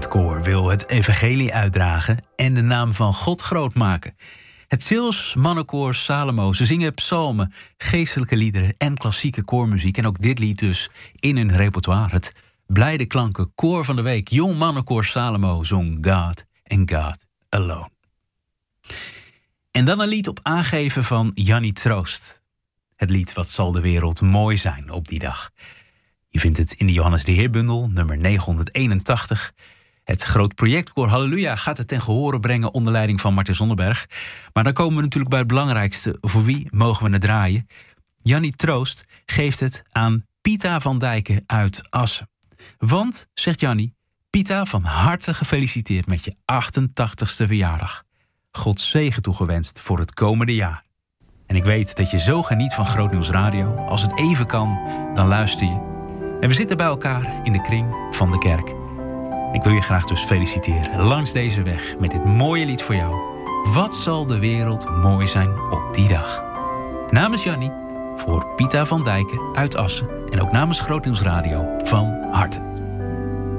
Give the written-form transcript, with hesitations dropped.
Het koor wil het evangelie uitdragen en de naam van God groot maken. Het Zeeuws mannenkoor Salomo, ze zingen psalmen, geestelijke liederen en klassieke koormuziek. En ook dit lied dus in hun repertoire. Het blijde klanken koor van de week. Jong mannenkoor Salomo zong God and God Alone. En dan een lied op aangeven van Jannie Troost. Het lied Wat zal de wereld mooi zijn op die dag. Je vindt het in de Johannes de Heerbundel, nummer 981. Het groot projectkoor Halleluja gaat het ten gehore brengen onder leiding van Martin Zonderberg. Maar dan komen we natuurlijk bij het belangrijkste. Voor wie mogen we het draaien? Jannie Troost geeft het aan Pita van Dijken uit Assen. Want, zegt Jannie, Pita, van harte gefeliciteerd met je 88ste verjaardag. God zegen toegewenst voor het komende jaar. En ik weet dat je zo geniet van Groot Nieuws Radio. Als het even kan, dan luister je. En we zitten bij elkaar in de kring van de kerk. Ik wil je graag dus feliciteren langs deze weg met dit mooie lied voor jou. Wat zal de wereld mooi zijn op die dag? Namens Jannie, voor Pita van Dijken uit Assen en ook namens Groot Nieuws Radio van harte.